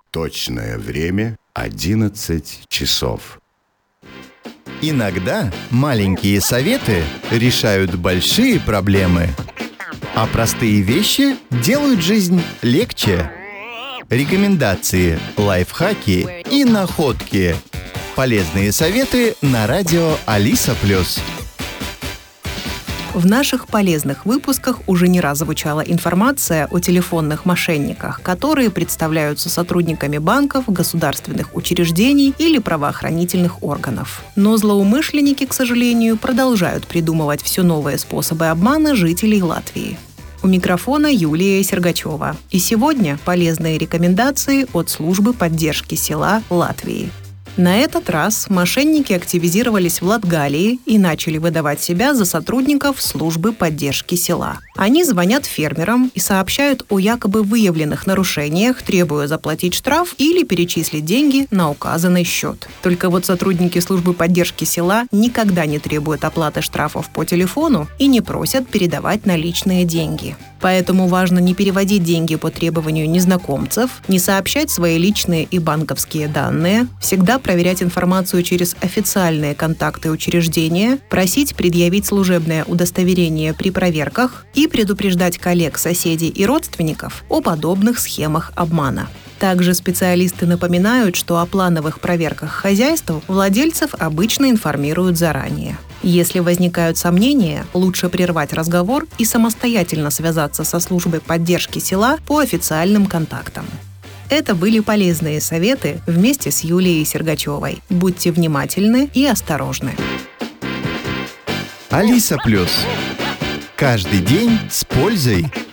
Точное время 11 часов. Иногда маленькие советы решают большие проблемы, а простые вещи делают жизнь легче. Рекомендации, лайфхаки и находки. Полезные советы на радио Алиса+. В наших полезных выпусках уже не раз звучала информация о телефонных мошенниках, которые представляются сотрудниками банков, государственных учреждений или правоохранительных органов. Но злоумышленники, к сожалению, продолжают придумывать все новые способы обмана жителей Латвии. У микрофона Юлия Сергачева. И сегодня полезные рекомендации от службы поддержки села Латвии. На этот раз мошенники активизировались в Латгалии и начали выдавать себя за сотрудников службы поддержки села. Они звонят фермерам и сообщают о якобы выявленных нарушениях, требуя заплатить штраф или перечислить деньги на указанный счет. Только вот сотрудники службы поддержки села никогда не требуют оплаты штрафов по телефону и не просят передавать наличные деньги. Поэтому важно не переводить деньги по требованию незнакомцев, не сообщать свои личные и банковские данные, всегда проверять информацию через официальные контакты учреждения, просить предъявить служебное удостоверение при проверках и предупреждать коллег, соседей и родственников о подобных схемах обмана. Также специалисты напоминают, что о плановых проверках хозяйств владельцев обычно информируют заранее. Если возникают сомнения, лучше прервать разговор и самостоятельно связаться со службой поддержки села по официальным контактам. Это были полезные советы вместе с Юлией Сергачевой. Будьте внимательны и осторожны. Алиса+. Каждый день с пользой.